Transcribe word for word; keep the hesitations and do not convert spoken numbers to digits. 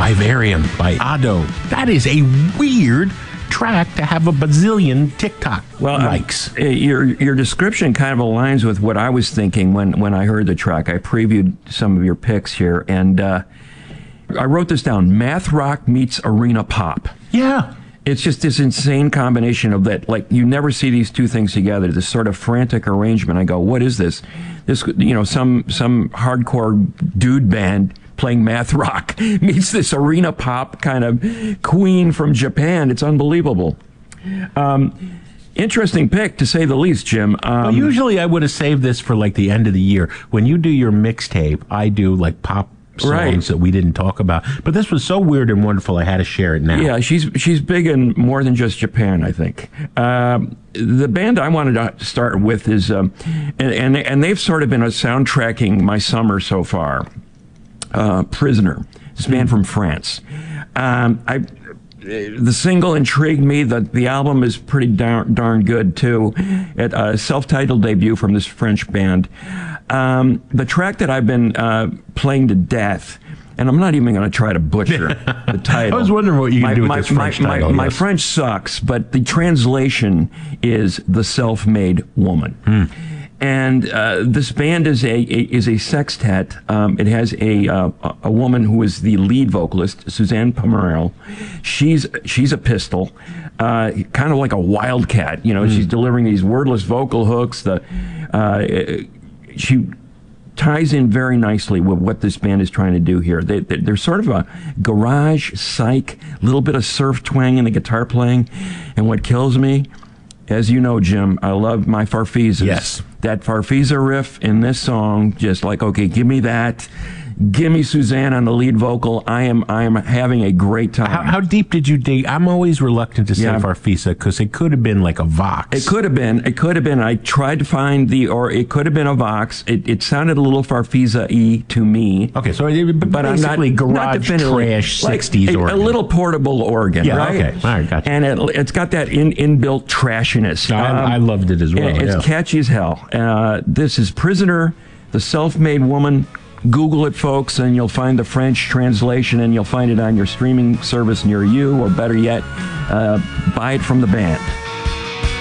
Vivarium by Ado. That is a weird track to have a bazillion TikTok well, likes. Uh, your your description kind of aligns with what I was thinking when, when I heard the track. I previewed some of your picks here, and uh, I wrote this down. Math rock meets arena pop. Yeah. It's just this insane combination of that. Like, you never see these two things together. This sort of frantic arrangement. I go, what is this? This, you know, some some hardcore dude band playing math rock meets this arena pop kind of queen from Japan. It's unbelievable. Um, interesting pick, to say the least, Jim. Um, well, usually I would have saved this for like the end of the year. When you do your mixtape, I do like pop songs right. that we didn't talk about. But this was so weird and wonderful, I had to share it now. Yeah, she's she's big in more than just Japan, I think. Um, the band I wanted to start with is, um, and, and and they've sort of been a soundtracking my summer so far. Uh, Prisoner, this band from France. Um, I the single intrigued me. The the album is pretty darn, darn good too. It a uh, self-titled debut from this French band. Um, the track that I've been uh, playing to death, and I'm not even going to try to butcher the title. I was wondering what you my, can do with my, this French my, title. My, yes. my French sucks, but the translation is The Self-Made Woman. Hmm. And uh, this band is a, a is a sextet. Um, it has a uh, a woman who is the lead vocalist, Suzanne Pomerel. She's she's a pistol, uh, kind of like a wildcat. You know, mm. she's delivering these wordless vocal hooks. The uh, she ties in very nicely with what this band is trying to do here. They, they, they're sort of a garage psych, little bit of surf twang in the guitar playing, and what kills me, as you know, Jim, I love my Farfisa. Yes. That Farfisa riff in this song, just like, okay, give me that. Give me Suzanne on the lead vocal. I am I am having a great time. How, how deep did you dig? I'm always reluctant to say Yeah. Farfisa because it could have been like a Vox. It could have been. It could have been. I tried to find the, or it could have been a Vox. It, it sounded a little Farfisa-y to me. Okay, so it, But I'm not, basically not garage definitively. trash Like sixties a, organ. a little portable organ, Yeah, right? okay. All right, gotcha. And it, it's got that in, inbuilt trashiness. I, Um, I loved it as well. It's yeah. catchy as hell. Uh, this is Prisoner, The Self-Made Woman. Google it, folks, and you'll find the French translation, and you'll find it on your streaming service near you, or better yet, uh, buy it from the band.